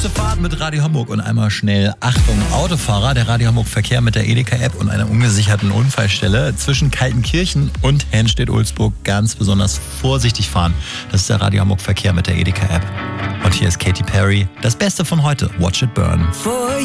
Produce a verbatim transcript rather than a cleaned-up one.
Gute Fahrt mit Radio Hamburg und einmal schnell Achtung, Autofahrer, der Radio Hamburg Verkehr mit der Edeka-App und einer ungesicherten Unfallstelle zwischen Kaltenkirchen und Henstedt-Ulzburg ganz besonders vorsichtig fahren. Das ist der Radio Hamburg Verkehr mit der Edeka-App. Und hier ist Katy Perry, das Beste von heute, Watch It Burn. For